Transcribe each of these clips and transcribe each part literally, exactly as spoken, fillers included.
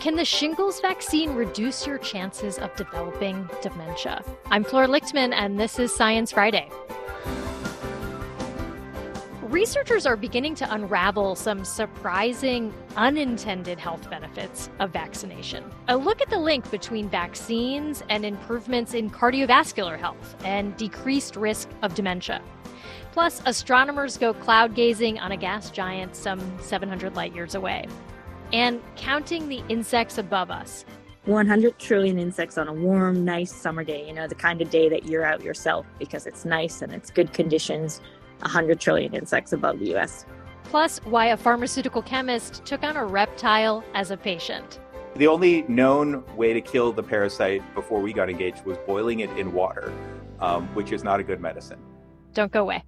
Can the shingles vaccine reduce your chances of developing dementia? I'm Flora Lichtman, and this is Science Friday. Researchers are beginning to unravel some surprising unintended health benefits of vaccination. A look at the link between vaccines and improvements in cardiovascular health and decreased risk of dementia. Plus, astronomers go cloud gazing on a gas giant some seven hundred light years away. And counting the insects above us. one hundred trillion insects on a warm, nice summer day, you know, the kind of day that you're out yourself because it's nice and it's good conditions. one hundred trillion insects above the U S. Plus, why a pharmaceutical chemist took on a reptile as a patient. The only known way to kill the parasite before we got engaged was boiling it in water, um, which is not a good medicine. Don't go away.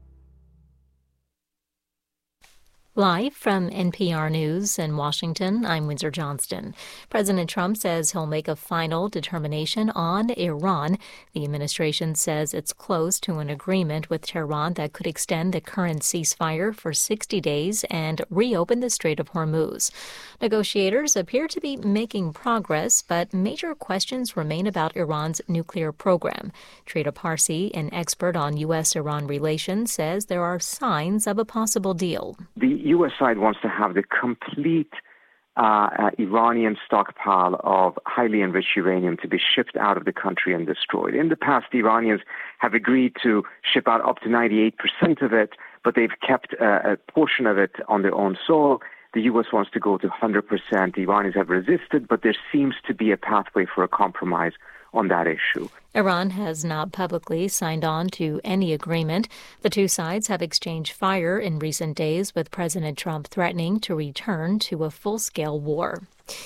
Live from N P R News in Washington, I'm Windsor Johnston. President Trump says he'll make a final determination on Iran. The administration says it's close to an agreement with Tehran that could extend the current ceasefire for sixty days and reopen the Strait of Hormuz. Negotiators appear to be making progress, but major questions remain about Iran's nuclear program. Trita Parsi, an expert on U S Iran relations, says there are signs of a possible deal. The U S side wants to have the complete uh, uh, Iranian stockpile of highly enriched uranium to be shipped out of the country and destroyed. In the past, the Iranians have agreed to ship out up to ninety-eight percent of it, but they've kept uh, a portion of it on their own soil. The U S wants to go to one hundred percent. The Iranians have resisted, but there seems to be a pathway for a compromise on that issue. Iran has not publicly signed on to any agreement. The two sides have exchanged fire in recent days, with President Trump threatening to return to a full-scale war.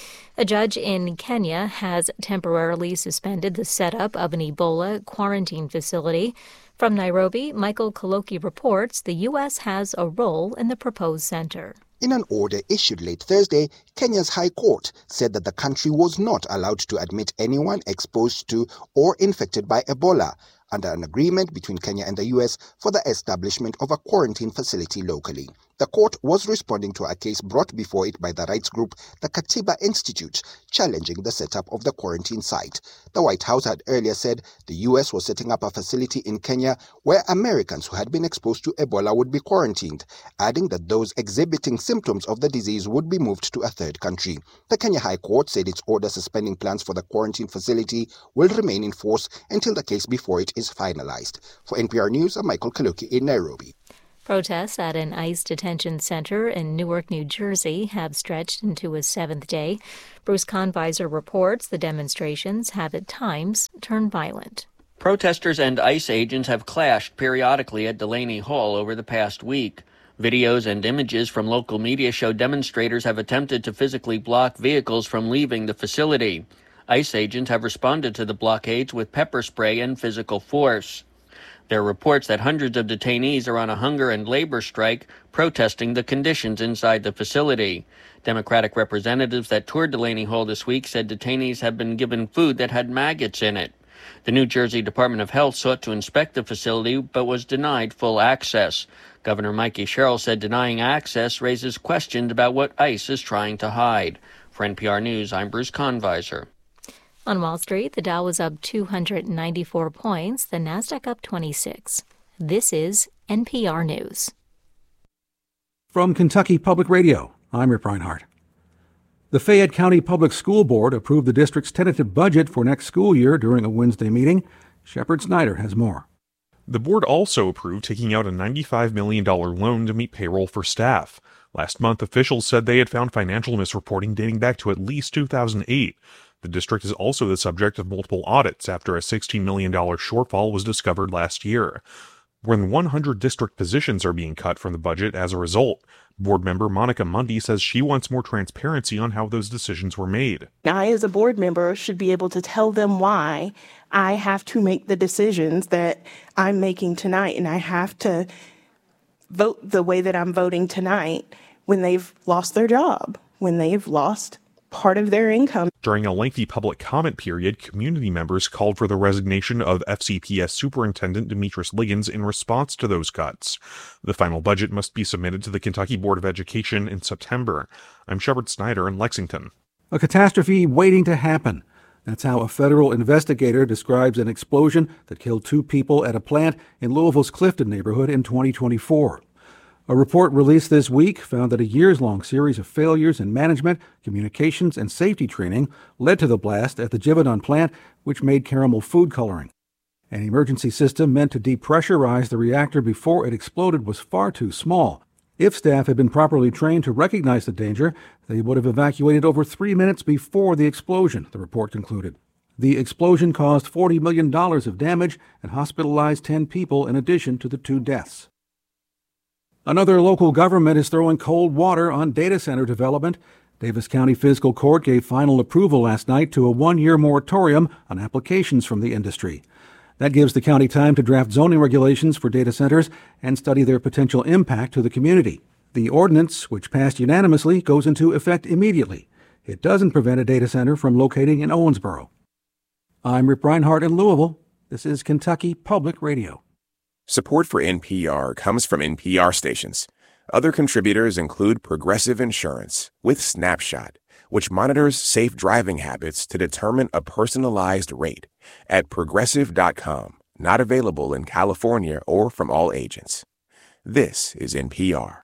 A judge in Kenya has temporarily suspended the setup of an Ebola quarantine facility. From Nairobi, Michael Kaloki reports the U S has a role in the proposed center. In an order issued late Thursday, Kenya's High Court said that the country was not allowed to admit anyone exposed to or infected by Ebola under an agreement between Kenya and the U S for the establishment of a quarantine facility locally. The court was responding to a case brought before it by the rights group, the Katiba Institute, challenging the setup of the quarantine site. The White House had earlier said the U S was setting up a facility in Kenya where Americans who had been exposed to Ebola would be quarantined, adding that those exhibiting symptoms of the disease would be moved to a third country. The Kenya High Court said its order suspending plans for the quarantine facility will remain in force until the case before it is finalized. For N P R News, I'm Michael Kaluki in Nairobi. Protests at an ICE detention center in Newark, New Jersey have stretched into a seventh day. Bruce Conviser reports the demonstrations have at times turned violent. Protesters and ICE agents have clashed periodically at Delaney Hall over the past week. Videos and images from local media show demonstrators have attempted to physically block vehicles from leaving the facility. ICE agents have responded to the blockades with pepper spray and physical force. There are reports that hundreds of detainees are on a hunger and labor strike, protesting the conditions inside the facility. Democratic representatives that toured Delaney Hall this week said detainees have been given food that had maggots in it. The New Jersey Department of Health sought to inspect the facility, but was denied full access. Governor Mikey Sherrill said denying access raises questions about what ICE is trying to hide. For N P R News, I'm Bruce Conviser. On Wall Street, the Dow was up two hundred ninety-four points, the Nasdaq up twenty-six. This is N P R News. From Kentucky Public Radio, I'm Rip Reinhardt. The Fayette County Public School Board approved the district's tentative budget for next school year during a Wednesday meeting. Shepard Snyder has more. The board also approved taking out a ninety-five million dollars loan to meet payroll for staff. Last month, officials said they had found financial misreporting dating back to at least two thousand eight. The district is also the subject of multiple audits after a sixteen million dollars shortfall was discovered last year. More than one hundred district positions are being cut from the budget as a result. Board member Monica Mundy says she wants more transparency on how those decisions were made. I, as a board member, should be able to tell them why I have to make the decisions that I'm making tonight, and I have to vote the way that I'm voting tonight when they've lost their job, when they've lost part of their income. During a lengthy public comment period, community members called for the resignation of F C P S Superintendent Demetrius Liggins in response to those cuts. The final budget must be submitted to the Kentucky Board of Education in September. I'm Shepard Snyder in Lexington. A catastrophe waiting to happen. That's how a federal investigator describes an explosion that killed two people at a plant in Louisville's Clifton neighborhood in twenty twenty-four. A report released this week found that a years-long series of failures in management, communications, and safety training led to the blast at the Givaudan plant, which made caramel food coloring. An emergency system meant to depressurize the reactor before it exploded was far too small. If staff had been properly trained to recognize the danger, they would have evacuated over three minutes before the explosion, the report concluded. The explosion caused forty million dollars of damage and hospitalized ten people in addition to the two deaths. Another local government is throwing cold water on data center development. Davis County Fiscal Court gave final approval last night to a one-year moratorium on applications from the industry. That gives the county time to draft zoning regulations for data centers and study their potential impact to the community. The ordinance, which passed unanimously, goes into effect immediately. It doesn't prevent a data center from locating in Owensboro. I'm Rip Reinhardt in Louisville. This is Kentucky Public Radio. Support for N P R comes from N P R stations. Other contributors include Progressive Insurance with Snapshot, which monitors safe driving habits to determine a personalized rate at progressive dot com, not available in California or from all agents. This is N P R.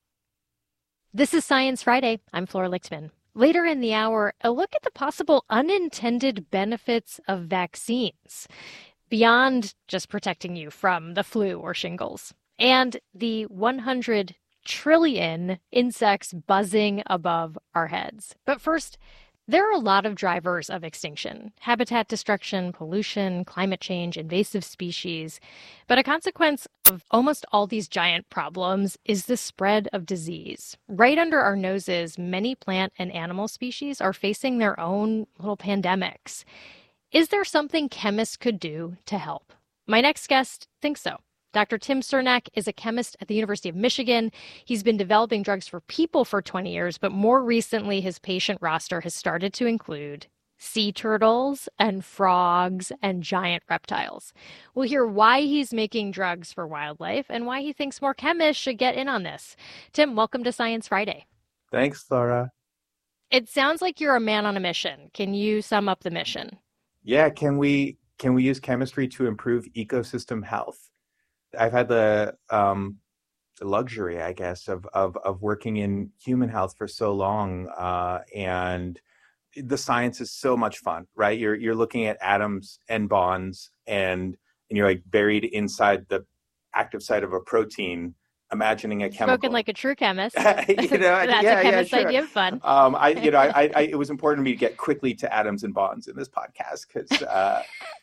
This is Science Friday. I'm Flora Lichtman. Later in the hour, a look at the possible unintended benefits of vaccines, beyond just protecting you from the flu or shingles, and the one hundred trillion insects buzzing above our heads. But first, there are a lot of drivers of extinction: habitat destruction, pollution, climate change, invasive species. But a consequence of almost all these giant problems is the spread of disease. Right under our noses, many plant and animal species are facing their own little pandemics. Is there something chemists could do to help? My next guest thinks so. Doctor Tim Cernak is a chemist at the University of Michigan. He's been developing drugs for people for twenty years, but more recently his patient roster has started to include sea turtles and frogs and giant reptiles. We'll hear why he's making drugs for wildlife and why he thinks more chemists should get in on this. Tim, welcome to Science Friday. Thanks, Laura. It sounds like you're a man on a mission. Can you sum up the mission? Yeah, can we can we use chemistry to improve ecosystem health? I've had the um, luxury, I guess, of, of of working in human health for so long, uh, and the science is so much fun, right? You're you're looking at atoms and bonds, and and you're like buried inside the active site of a protein, imagining a chemical. Spoken like a true chemist. you know, That's yeah, a chemist's yeah, sure. idea of fun. Um, I, you know, I, I, it was important to me to get quickly to atoms and bonds in this podcast because uh,